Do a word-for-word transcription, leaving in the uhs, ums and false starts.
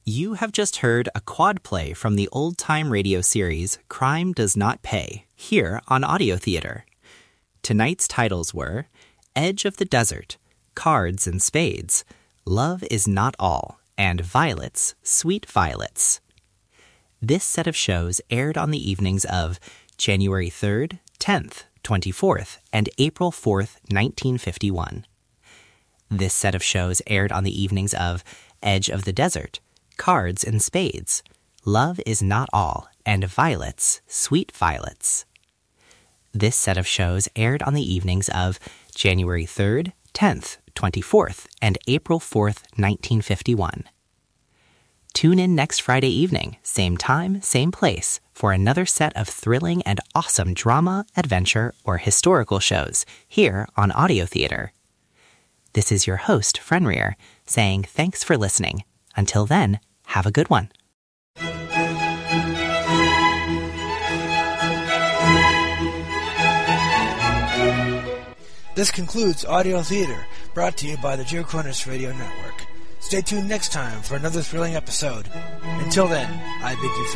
You have just heard a quad play from the old-time radio series Crime Does Not Pay, here on Audio Theater. Tonight's titles were Edge of the Desert, Cards and Spades, Love is Not All, and Violets, Sweet Violets. This set of shows aired on the evenings of January third, tenth, twenty-fourth, and April fourth, nineteen fifty-one. This set of shows aired on the evenings of Edge of the Desert, Cards and Spades, Love is Not All, and Violets, Sweet Violets. This set of shows aired on the evenings of January third, tenth, twenty-fourth, and April fourth, nineteen fifty-one. Tune in next Friday evening, same time, same place, for another set of thrilling and awesome drama, adventure, or historical shows here on Audio Theater. This is your host, Fenrir, saying thanks for listening. Until then, have a good one. This concludes Audio Theater, brought to you by the Joe Cronus Radio Network. Stay tuned next time for another thrilling episode. Until then, I bid you farewell.